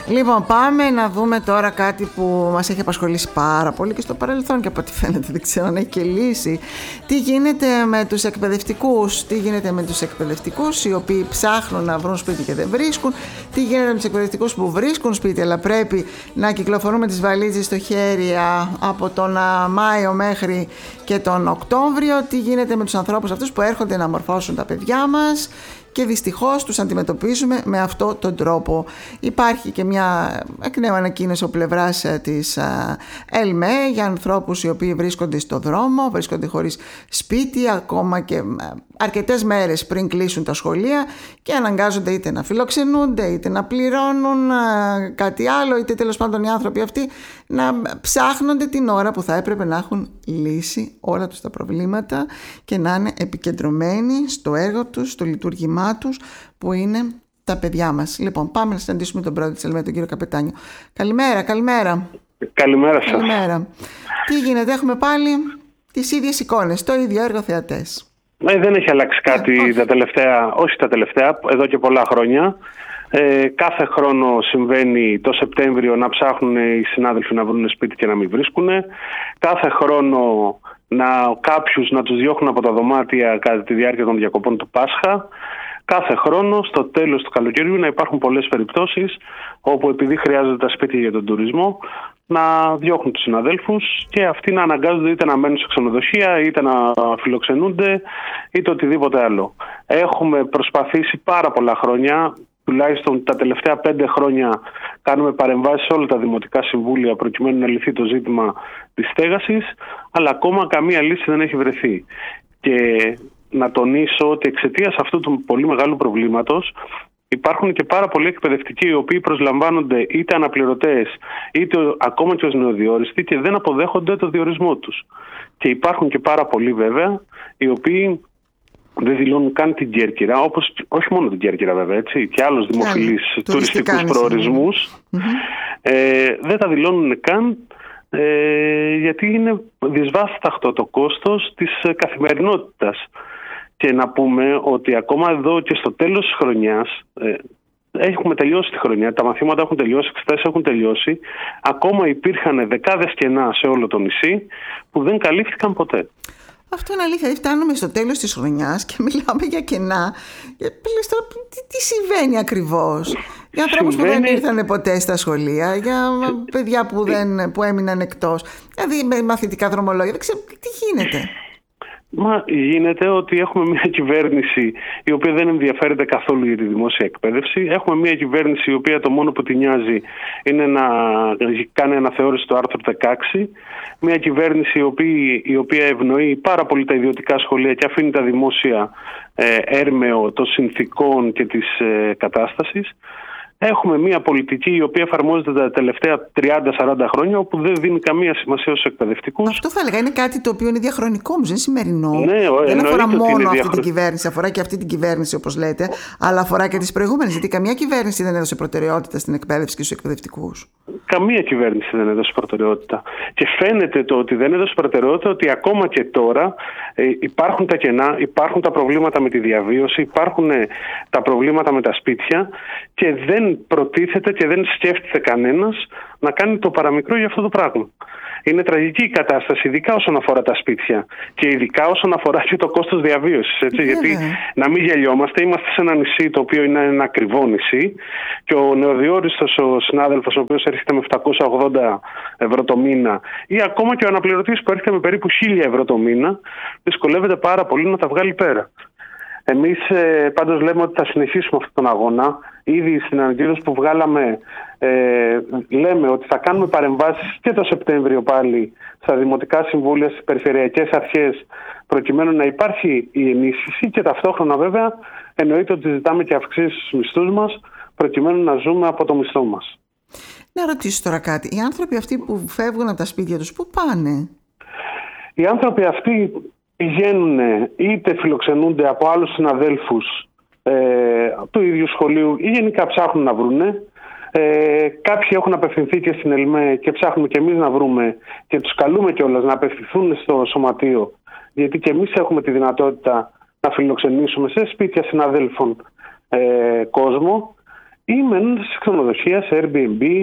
Λοιπόν, πάμε να δούμε τώρα κάτι που μας έχει απασχολήσει πάρα πολύ και στο παρελθόν και από ό,τι φαίνεται δεν ξέρω αν έχει και λύση. Τι γίνεται με τους εκπαιδευτικούς, οι οποίοι ψάχνουν να βρουν σπίτι και δεν βρίσκουν, τι γίνεται με τους εκπαιδευτικούς που βρίσκουν σπίτι αλλά πρέπει να κυκλοφορούν με τις βαλίτσες στο χέρι από τον Μάιο μέχρι και τον Οκτώβριο, τι γίνεται με τους ανθρώπους αυτούς που έρχονται να μορφώσουν τα παιδιά μας και δυστυχώς τους αντιμετωπίζουμε με αυτόν τον τρόπο. Υπάρχει και μια εκ νέου ανακοίνωση από πλευράς της ΕΛΜΕ για ανθρώπους οι οποίοι βρίσκονται στο δρόμο, βρίσκονται χωρίς σπίτι ακόμα και αρκετές μέρες πριν κλείσουν τα σχολεία και αναγκάζονται είτε να φιλοξενούνται είτε να πληρώνουν κάτι άλλο, είτε τέλος πάντων οι άνθρωποι αυτοί να ψάχνονται την ώρα που θα έπρεπε να έχουν λύσει όλα τους τα προβλήματα και να είναι επικεντρωμένοι στο έργο τους, στο λειτουργήμά τους που είναι τα παιδιά μας. Λοιπόν, πάμε να συναντήσουμε τον πρόεδρο της ΕΛΜΕ, τον κύριο Καπετάνιο. Καλημέρα. Καλημέρα σας. Καλημέρα. Τι γίνεται, έχουμε πάλι τις ίδιες εικόνες, το ίδιο έργο θεατές. Δεν έχει αλλάξει κάτι τα τελευταία, εδώ και πολλά χρόνια. Κάθε χρόνο συμβαίνει το Σεπτέμβριο να ψάχνουν οι συνάδελφοι να βρουν σπίτι και να μην βρίσκουν. Κάθε χρόνο κάποιους να τους διώχνουν από τα δωμάτια κατά τη διάρκεια των διακοπών του Πάσχα. Κάθε χρόνο στο τέλος του καλοκαιριού να υπάρχουν πολλές περιπτώσεις όπου επειδή χρειάζονται τα σπίτια για τον τουρισμό να διώχνουν τους συναδέλφους και αυτοί να αναγκάζονται είτε να μένουν σε ξενοδοχεία είτε να φιλοξενούνται είτε οτιδήποτε άλλο. Έχουμε προσπαθήσει πάρα πολλά χρόνια, τουλάχιστον τα τελευταία 5 χρόνια κάνουμε παρεμβάσεις σε όλα τα δημοτικά συμβούλια προκειμένου να λυθεί το ζήτημα της στέγασης, αλλά ακόμα καμία λύση δεν έχει βρεθεί. Και να τονίσω ότι εξαιτίας αυτού του πολύ μεγάλου προβλήματος υπάρχουν και πάρα πολλοί εκπαιδευτικοί οι οποίοι προσλαμβάνονται είτε αναπληρωτές είτε ακόμα και ως νεοδιόριστοι και δεν αποδέχονται το διορισμό τους. Και υπάρχουν και πάρα πολλοί βέβαια οι οποίοι δεν δηλώνουν καν την Κέρκυρα, όπως όχι μόνο την Κέρκυρα βέβαια, έτσι, και άλλους δημοφιλείς τουριστικούς προορισμούς. Δεν τα δηλώνουν καν γιατί είναι δυσβάσταχτο το κόστος της καθημερινότητας. Και να πούμε ότι ακόμα εδώ και στο τέλος της χρονιάς έχουμε τελειώσει τη χρονιά, τα μαθήματα έχουν τελειώσει, οι εξετάσεις έχουν τελειώσει. Ακόμα υπήρχαν δεκάδες κενά σε όλο το νησί που δεν καλύφθηκαν ποτέ. Αυτό είναι αλήθεια. Φτάνουμε στο τέλος της χρονιάς και μιλάμε για κενά. Τι συμβαίνει ακριβώς? Για ανθρώπους που δεν ήρθαν ποτέ στα σχολεία, για παιδιά που έμειναν εκτός, δηλαδή με μαθητικά δρομολόγια. Δεν ξέρω τι γίνεται. Γίνεται ότι έχουμε μια κυβέρνηση η οποία δεν ενδιαφέρεται καθόλου για τη δημόσια εκπαίδευση. Έχουμε μια κυβέρνηση η οποία το μόνο που τη νοιάζει είναι να κάνει αναθεώρηση του άρθρου 16. Μια κυβέρνηση η οποία ευνοεί πάρα πολύ τα ιδιωτικά σχολεία και αφήνει τα δημόσια έρμεο των συνθήκων και της κατάστασης. Έχουμε μια πολιτική η οποία εφαρμόζεται τα τελευταία 30-40 χρόνια όπου δεν δίνει καμία σημασία στους εκπαιδευτικούς. Αυτό θα έλεγα είναι κάτι το οποίο είναι διαχρονικό όμως, δεν είναι σημερινό. Δεν αφορά μόνο αυτή την κυβέρνηση, αφορά και αυτή την κυβέρνηση όπως λέτε, αλλά αφορά και τις προηγούμενες. Γιατί καμία κυβέρνηση δεν έδωσε προτεραιότητα στην εκπαίδευση και στους εκπαιδευτικούς. Καμία κυβέρνηση δεν έδωσε προτεραιότητα. Και φαίνεται το ότι δεν έδωσε προτεραιότητα ότι ακόμα και τώρα υπάρχουν τα κενά, υπάρχουν τα προβλήματα με τη διαβίωση, υπάρχουν τα προβλήματα με τα σπίτια και δεν προτίθεται και δεν σκέφτεται κανένας να κάνει το παραμικρό για αυτό το πράγμα. Είναι τραγική η κατάσταση, ειδικά όσον αφορά τα σπίτια και ειδικά όσον αφορά και το κόστος διαβίωσης. Γιατί να μην γελιόμαστε, είμαστε σε ένα νησί το οποίο είναι ένα ακριβό νησί και ο νεοδιόριστος ο συνάδελφος ο οποίος έρχεται με 780 ευρώ το μήνα ή ακόμα και ο αναπληρωτής που έρχεται με περίπου 1000 ευρώ το μήνα δυσκολεύεται πάρα πολύ να τα βγάλει πέρα. Εμείς πάντως λέμε ότι θα συνεχίσουμε αυτόν τον αγώνα. Ήδη στην ανακοίνωση που βγάλαμε λέμε ότι θα κάνουμε παρεμβάσεις και το Σεπτέμβριο πάλι στα δημοτικά συμβούλια, στις περιφερειακές αρχές προκειμένου να υπάρχει η ενίσχυση και ταυτόχρονα βέβαια εννοείται ότι ζητάμε και αυξήσεις στους μισθούς μας προκειμένου να ζούμε από το μισθό μας. Να ρωτήσω τώρα κάτι. Οι άνθρωποι αυτοί που φεύγουν από τα σπίτια τους, πού πάνε? Οι άνθρωποι αυτοί πηγαίνουν είτε φιλοξενούνται από άλλους συναδέλφους του ίδιου σχολείου ή γενικά ψάχνουν να βρούνε. Κάποιοι έχουν απευθυνθεί και στην ΕΛΜΕ και ψάχνουμε και εμείς να βρούμε και τους καλούμε κιόλας να απευθυνθούν στο σωματείο, γιατί και εμείς έχουμε τη δυνατότητα να φιλοξενήσουμε σε σπίτια συναδέλφων κόσμο. ή μένουν σε ξενοδοχεία, σε Airbnb,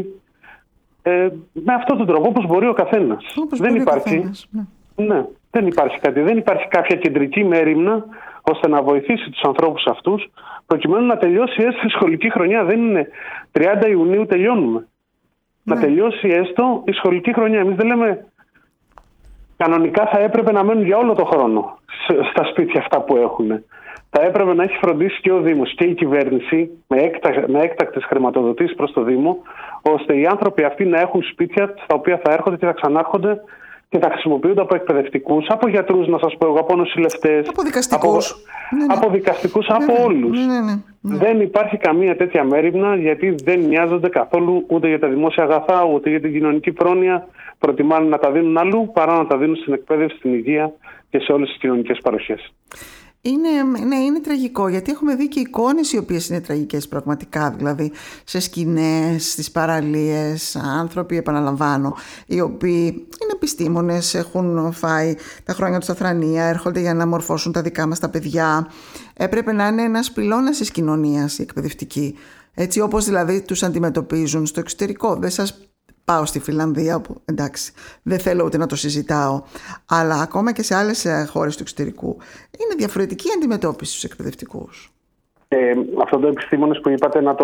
με αυτόν τον τρόπο όπως μπορεί ο καθένας. Δεν υπάρχει. Ναι, δεν υπάρχει κάτι. Δεν υπάρχει κάποια κεντρική μέριμνα ώστε να βοηθήσει τους ανθρώπους αυτούς προκειμένου να τελειώσει έστω η σχολική χρονιά. Δεν είναι 30 Ιουνίου τελειώνουμε. Να τελειώσει έστω η σχολική χρονιά. Εμείς δεν λέμε κανονικά θα έπρεπε να μένουν για όλο το χρόνο στα σπίτια αυτά που έχουν. Θα έπρεπε να έχει φροντίσει και ο Δήμος και η κυβέρνηση με έκτακτες χρηματοδοτήσεις προς το Δήμο, ώστε οι άνθρωποι αυτοί να έχουν σπίτια στα οποία θα έρχονται και θα ξανάρχονται και θα χρησιμοποιούνται από εκπαιδευτικούς, από γιατρούς, να σας πω εγώ, από νοσηλευτές, από δικαστικούς, από όλους. Δεν υπάρχει καμία τέτοια μέριμνα, γιατί δεν νοιάζονται καθόλου ούτε για τα δημόσια αγαθά, ούτε για την κοινωνική πρόνοια. Προτιμάνε να τα δίνουν αλλού παρά να τα δίνουν στην εκπαίδευση, στην υγεία και σε όλες τις κοινωνικές παροχές. Είναι τραγικό, γιατί έχουμε δει και εικόνες οι οποίες είναι τραγικές πραγματικά, δηλαδή σε σκηνές, στις παραλίες, άνθρωποι, επαναλαμβάνω, οι οποίοι είναι επιστήμονες, έχουν φάει τα χρόνια τους στα θρανία, έρχονται για να μορφώσουν τα δικά μας τα παιδιά. Έπρεπε να είναι ένας πυλώνας της κοινωνίας οι εκπαιδευτικοί, έτσι όπως δηλαδή τους αντιμετωπίζουν στο εξωτερικό. Δεν σας πάω στη Φιλανδία, που εντάξει δεν θέλω ούτε να το συζητάω, αλλά ακόμα και σε άλλες χώρες του εξωτερικού είναι διαφορετική αντιμετώπιση στους εκπαιδευτικούς. Αυτό το επιστήμονες που είπατε να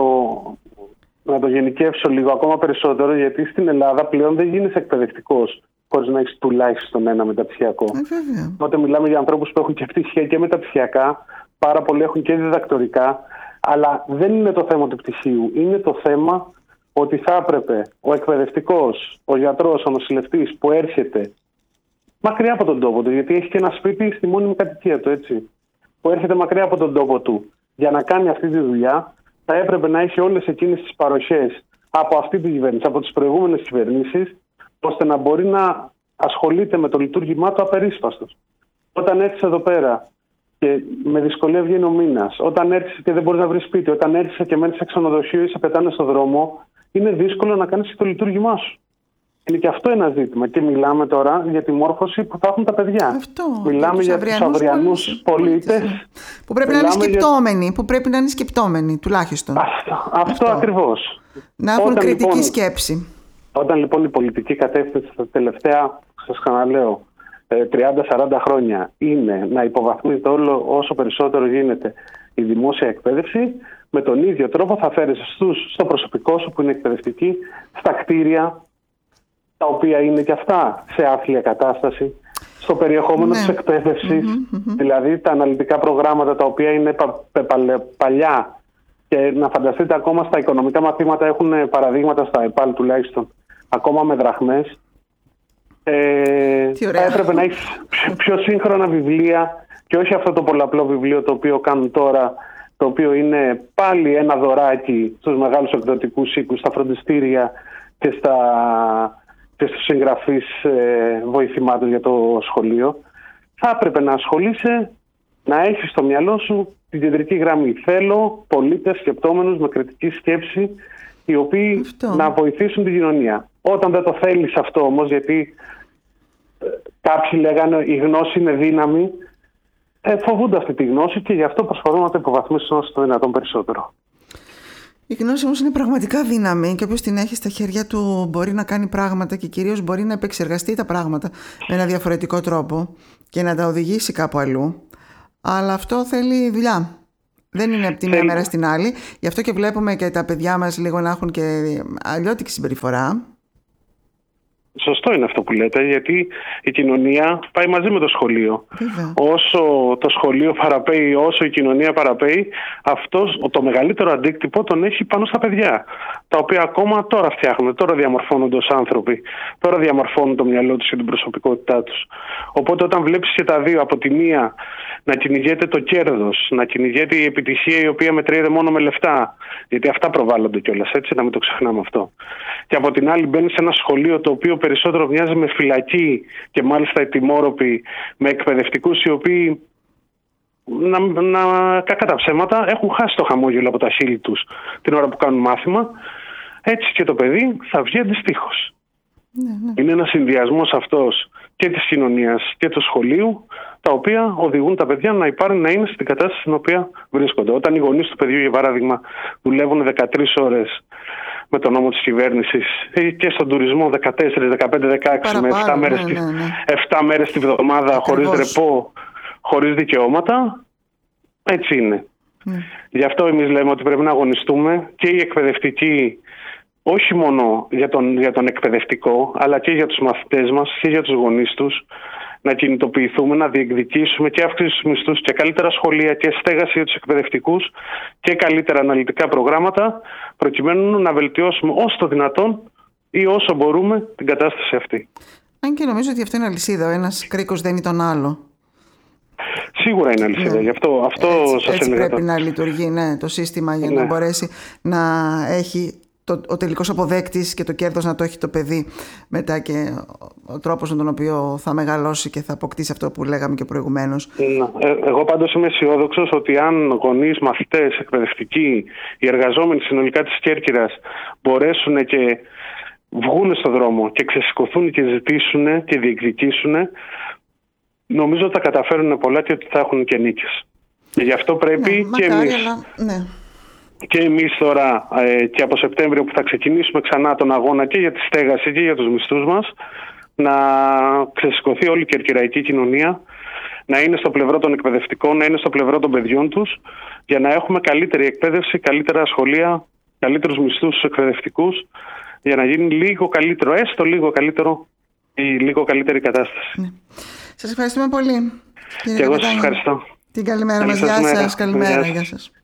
το γενικεύσω λίγο ακόμα περισσότερο, γιατί στην Ελλάδα πλέον δεν γίνεις εκπαιδευτικός χωρίς να έχεις τουλάχιστον ένα μεταπτυχιακό. Οπότε μιλάμε για ανθρώπους που έχουν και πτυχία και μεταπτυχιακά, πάρα πολλοί έχουν και διδακτορικά, αλλά δεν είναι το θέμα του πτυχίου, είναι το θέμα ότι θα έπρεπε ο εκπαιδευτικός, ο γιατρός, ο νοσηλευτής που έρχεται μακριά από τον τόπο του, γιατί έχει και ένα σπίτι στη μόνιμη κατοικία του, έτσι, που έρχεται μακριά από τον τόπο του για να κάνει αυτή τη δουλειά, θα έπρεπε να έχει όλες εκείνες τις παροχές από αυτή την κυβέρνηση, από τις προηγούμενες κυβερνήσεις, ώστε να μπορεί να ασχολείται με το λειτουργήμά του απερίσπαστος. Όταν έρθεις εδώ πέρα και με δυσκολία βγαίνει ο μήνας, όταν έρθεις και δεν μπορείς να βρεις σπίτι, όταν έρθεις και μένεις σε ξενοδοχείο ή σε πετάνε στον δρόμο, είναι δύσκολο να κάνεις το λειτουργήμά σου. Είναι και αυτό ένα ζήτημα. Και μιλάμε τώρα για τη μόρφωση που θα έχουν τα παιδιά. Μιλάμε για τους αυριανούς πολίτες. Που πρέπει να είναι σκεπτόμενοι. Που πρέπει να είναι σκεπτόμενοι, τουλάχιστον. Αυτό ακριβώς. Να έχουν κριτική σκέψη. Όταν λοιπόν η πολιτική κατεύθυνση τα τελευταία, σας ξαναλέω, 30-40 χρόνια είναι να υποβαθμίζεται όσο περισσότερο γίνεται η δημόσια εκπαίδευση, με τον ίδιο τρόπο θα φέρεις στο προσωπικό σου που είναι εκπαιδευτική, στα κτίρια, τα οποία είναι και αυτά σε άθλια κατάσταση, στο περιεχόμενο της εκπαίδευσης, δηλαδή τα αναλυτικά προγράμματα τα οποία είναι παλιά, και να φανταστείτε ακόμα στα οικονομικά μαθήματα έχουν παραδείγματα στα ΕΠΑΛ τουλάχιστον, ακόμα με δραχμές. Θα έπρεπε να έχεις πιο σύγχρονα βιβλία και όχι αυτό το πολλαπλό βιβλίο το οποίο κάνουν τώρα, το οποίο είναι πάλι ένα δωράκι στους μεγάλους εκδοτικούς οίκους, στα φροντιστήρια και στους συγγραφείς βοηθημάτων για το σχολείο. Θα έπρεπε να ασχολείσαι, να έχεις στο μυαλό σου την κεντρική γραμμή. Θέλω πολίτες σκεπτόμενους με κριτική σκέψη, οι οποίοι να βοηθήσουν την κοινωνία. Όταν δεν το θέλεις αυτό όμως, γιατί κάποιοι λέγανε η γνώση είναι δύναμη, φοβούνται αυτή τη γνώση και γι' αυτό προσπαθούν να το υποβαθμίσουν όσο το δυνατόν περισσότερο. Η γνώση όμως είναι πραγματικά δύναμη και όποιος την έχει στα χέρια του μπορεί να κάνει πράγματα και κυρίως μπορεί να επεξεργαστεί τα πράγματα με ένα διαφορετικό τρόπο και να τα οδηγήσει κάπου αλλού. Αλλά αυτό θέλει δουλειά. Δεν είναι από τη μία μέρα στην άλλη. Γι' αυτό και βλέπουμε και τα παιδιά μας λίγο να έχουν και αλλιώτικη συμπεριφορά. Σωστό είναι αυτό που λέτε, γιατί η κοινωνία πάει μαζί με το σχολείο. Όσο το σχολείο παραπέει, όσο η κοινωνία παραπέει, το μεγαλύτερο αντίκτυπο τον έχει πάνω στα παιδιά, τα οποία ακόμα τώρα φτιάχνουν, τώρα διαμορφώνονται ως άνθρωποι, τώρα διαμορφώνουν το μυαλό τους και την προσωπικότητά τους. Οπότε όταν βλέπεις και τα δύο, από τη μία να κυνηγέται το κέρδος, να κυνηγέται η επιτυχία η οποία μετριέται μόνο με λεφτά, γιατί αυτά προβάλλονται κιόλας, έτσι, να μην το ξεχνάμε αυτό. Και από την άλλη μπαίνεις σε ένα σχολείο το οποίο περισσότερο μοιάζει με φυλακή και μάλιστα ετοιμόρροποι, με εκπαιδευτικούς οι οποίοι, κακά τα ψέματα, έχουν χάσει το χαμόγελο από τα χείλη τους την ώρα που κάνουν μάθημα. Έτσι και το παιδί θα βγει αντιστοίχως. Είναι ένας συνδυασμός αυτός και της κοινωνίας και του σχολείου, τα οποία οδηγούν τα παιδιά να είναι στην κατάσταση στην οποία βρίσκονται. Όταν οι γονείς του παιδιού, για παράδειγμα, δουλεύουν 13 ώρες με τον νόμο της κυβέρνησης και στον τουρισμό 14, 15, 16 με 7 μέρες τη βδομάδα, χωρίς ρεπό, χωρίς δικαιώματα, έτσι είναι. Γι' αυτό εμείς λέμε ότι πρέπει να αγωνιστούμε και οι εκπαιδευτικοί, όχι μόνο για τον εκπαιδευτικό, αλλά και για τους μαθητές μας και για τους γονείς τους, να κινητοποιηθούμε, να διεκδικήσουμε και αύξηση στους μισθούς και καλύτερα σχολεία και στέγαση για τους εκπαιδευτικούς και καλύτερα αναλυτικά προγράμματα, προκειμένου να βελτιώσουμε όσο το δυνατόν ή όσο μπορούμε την κατάσταση αυτή. Αν και νομίζω ότι αυτό είναι αλυσίδα, ο ένας κρίκος δένει τον άλλο. Σίγουρα είναι αλυσίδα, γι' αυτό σας έλεγα. Έτσι πρέπει να λειτουργεί το σύστημα για να μπορέσει να έχει ο τελικός αποδέκτης και το κέρδος να το έχει το παιδί μετά, και ο τρόπος με τον οποίο θα μεγαλώσει και θα αποκτήσει αυτό που λέγαμε και προηγουμένως. Εγώ πάντως είμαι αισιόδοξος ότι αν γονείς, μαθητές, εκπαιδευτικοί, οι εργαζόμενοι συνολικά της Κέρκυρας μπορέσουν και βγουν στον δρόμο και ξεσηκωθούν και ζητήσουν και διεκδικήσουν, νομίζω ότι θα καταφέρουν πολλά και ότι θα έχουν και νίκες. Και γι' αυτό πρέπει και εμείς τώρα και από Σεπτέμβριο που θα ξεκινήσουμε ξανά τον αγώνα και για τη στέγαση και για τους μισθούς μας, να ξεσηκωθεί όλη η κερκυραϊκή κοινωνία, να είναι στο πλευρό των εκπαιδευτικών, να είναι στο πλευρό των παιδιών τους, για να έχουμε καλύτερη εκπαίδευση, καλύτερα σχολεία, καλύτερους μισθούς στους εκπαιδευτικούς, για να γίνει λίγο καλύτερο, έστω λίγο καλύτερο, ή λίγο καλύτερη κατάσταση. Σας ευχαριστούμε πολύ. Και εγώ σας ευχαριστώ. Την καλημέρα μας. Γεια σας. Καλημέρα. Γεια σας.